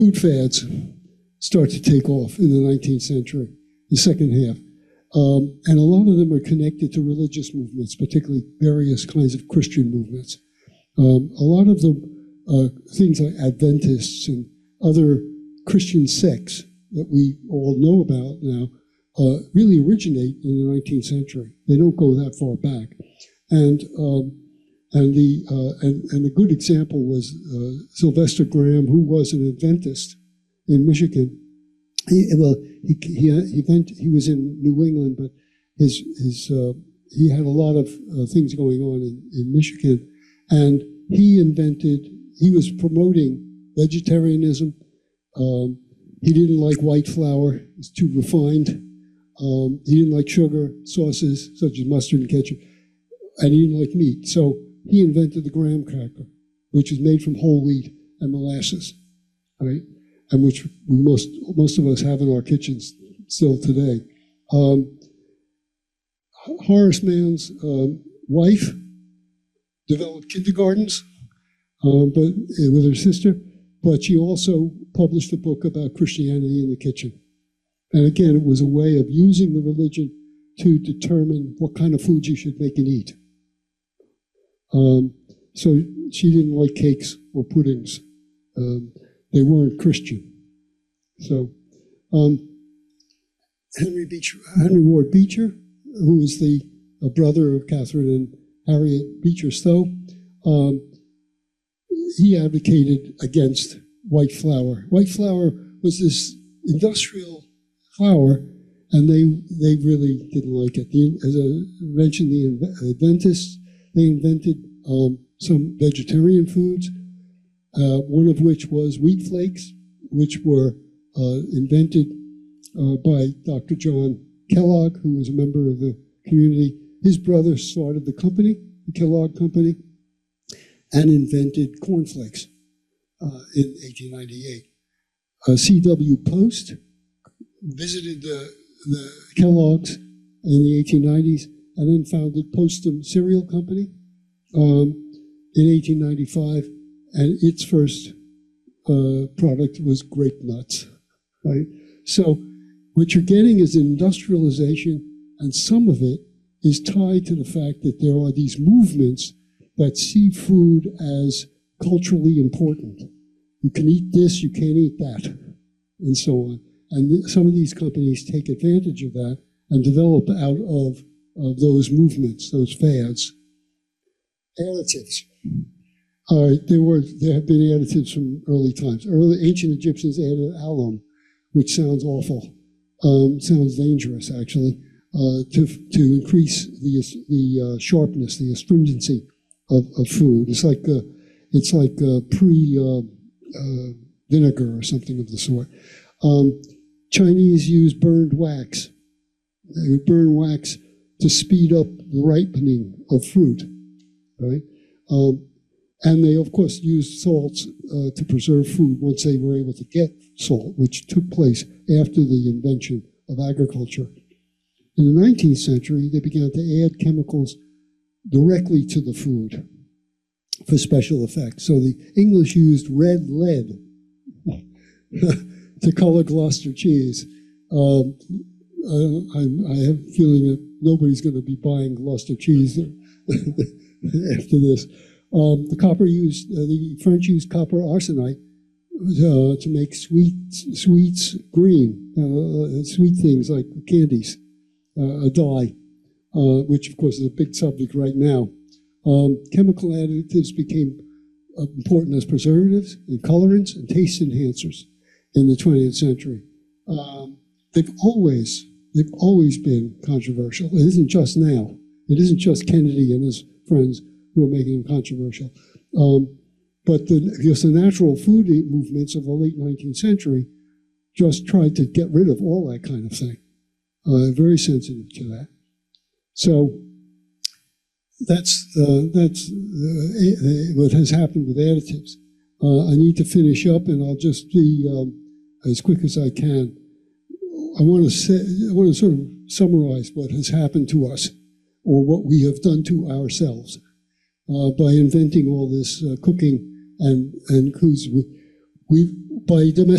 food fads start to take off in the 19th century, the second half. And a lot of them are connected to religious movements, particularly various kinds of Christian movements. A lot of the things like Adventists and other Christian sects that we all know about now really originate in the 19th century. They don't go that far back. And a good example was Sylvester Graham, who was an Adventist in Michigan. He was in New England, but he had a lot of things going on in Michigan, and he was promoting vegetarianism. He didn't like white flour; it's too refined. He didn't like sugar, sauces such as mustard and ketchup, and he didn't like meat. So he invented the graham cracker, which is made from whole wheat and molasses, right? And which most of us have in our kitchens still today. Horace Mann's wife developed kindergartens, but with her sister, but she also published a book about Christianity in the kitchen. And again, it was a way of using the religion to determine what kind of food you should make and eat. So she didn't like cakes or puddings. They weren't Christian. So Henry Ward Beecher, who was the brother of Catherine and Harriet Beecher Stowe, he advocated against white flour. White flour was this industrial flour, and they really didn't like it. As I mentioned, the Adventists, they invented some vegetarian foods, one of which was wheat flakes, which were invented by Dr. John Kellogg, who was a member of the community. His brother started the company, the Kellogg Company, and invented cornflakes in 1898. C.W. Post visited the Kellogg's in the 1890s and then founded Postum Cereal Company in 1895, and its first product was grape nuts, right? So what you're getting is industrialization, and some of it is tied to the fact that there are these movements that see food as culturally important. You can eat this, you can't eat that, and so on. And some of these companies take advantage of that and develop out of those movements, those fads. Additives. There have been additives from early times. Ancient Egyptians added alum, which sounds awful, sounds dangerous actually, to increase the sharpness, the astringency of food. It's like vinegar or something of the sort. Chinese use burned wax. They would burn wax to speed up the ripening of fruit, right? And they, of course, used salts to preserve food once they were able to get salt, which took place after the invention of agriculture. In the 19th century, they began to add chemicals directly to the food for special effects. So the English used red lead to color Gloucester cheese. I have a feeling that nobody's going to be buying Gloucester cheese after this. The French used copper arsenite to make sweets green, sweet things like candies, a dye, which of course is a big subject right now. Chemical additives became important as preservatives and colorants and taste enhancers in the 20th century. They've always been controversial. It isn't just now. It isn't just Kennedy and his friends who are making them controversial. But because the natural food movements of the late 19th century just tried to get rid of all that kind of thing. Very sensitive to that. So that's what has happened with additives. I need to finish up, and I'll just be as quick as I can. I want to sort of summarize what has happened to us, or what we have done to ourselves by inventing all this cooking and foods. By domesticating